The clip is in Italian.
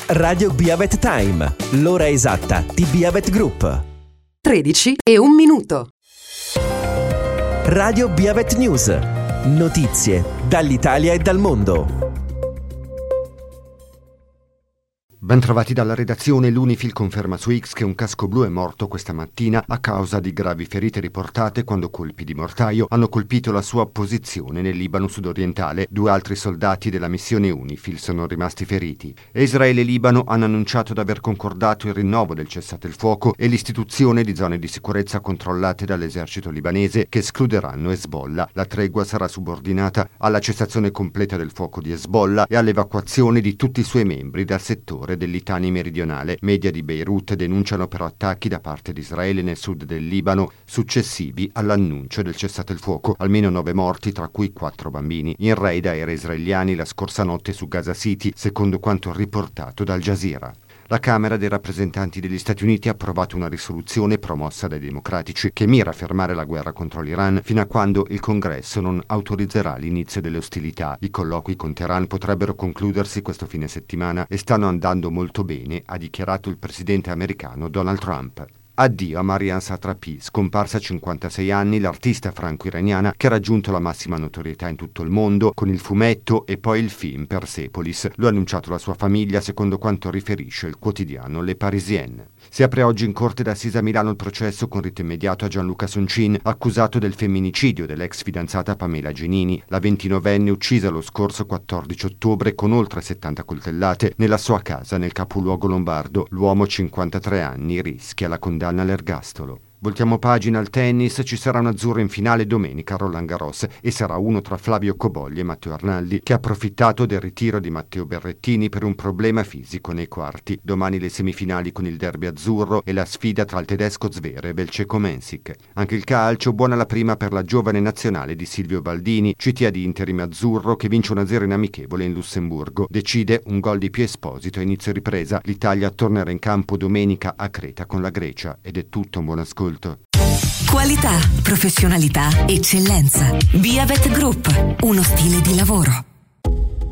Radio Biavet Time, l'ora esatta di Biavet Group. 13:01. Radio Biavet News, notizie dall'Italia e dal mondo. Bentrovati dalla redazione. L'Unifil conferma su X che un casco blu è morto questa mattina a causa di gravi ferite riportate quando colpi di mortaio hanno colpito la sua posizione nel Libano sudorientale. 2 altri soldati della missione Unifil sono rimasti feriti. Israele e Libano hanno annunciato di aver concordato il rinnovo del cessate il fuoco e l'istituzione di zone di sicurezza controllate dall'esercito libanese che escluderanno Hezbollah. La tregua sarà subordinata alla cessazione completa del fuoco di Hezbollah e all'evacuazione di tutti i suoi membri dal settore del Litani meridionale. Media di Beirut denunciano però attacchi da parte di Israele nel sud del Libano successivi all'annuncio del cessate il fuoco. Almeno 9 morti, tra cui 4 bambini, in raid aerei israeliani la scorsa notte su Gaza City, secondo quanto riportato da Al Jazeera. La Camera dei rappresentanti degli Stati Uniti ha approvato una risoluzione promossa dai democratici che mira a fermare la guerra contro l'Iran fino a quando il Congresso non autorizzerà l'inizio delle ostilità. I colloqui con Teheran potrebbero concludersi questo fine settimana e stanno andando molto bene, ha dichiarato il presidente americano Donald Trump. Addio a Marian Satrapi, scomparsa a 56 anni, l'artista franco-iraniana che ha raggiunto la massima notorietà in tutto il mondo con il fumetto e poi il film Persepolis. Lo ha annunciato la sua famiglia, secondo quanto riferisce il quotidiano Le Parisienne. Si apre oggi in corte d'assise a Milano il processo con rito immediato a Gianluca Soncin, accusato del femminicidio dell'ex fidanzata Pamela Genini, la 29enne uccisa lo scorso 14 ottobre con oltre 70 coltellate nella sua casa nel capoluogo lombardo. L'uomo, 53 anni, rischia la condanna all'ergastolo. Voltiamo pagina al tennis. Ci sarà un azzurro in finale domenica a Roland Garros e sarà uno tra Flavio Cobolli e Matteo Arnaldi, che ha approfittato del ritiro di Matteo Berrettini per un problema fisico nei quarti. Domani le semifinali con il derby azzurro e la sfida tra il tedesco Zverev e il ceco Mensik. Anche il calcio, buona la prima per la giovane nazionale di Silvio Baldini, CTA di interim azzurro che vince 1-0 in amichevole in Lussemburgo. Decide un gol di Pio Esposito a inizio ripresa. L'Italia tornerà in campo domenica a Creta con la Grecia. Ed è tutto, un buon ascolto. Qualità, professionalità, eccellenza. Biavet Group, uno stile di lavoro.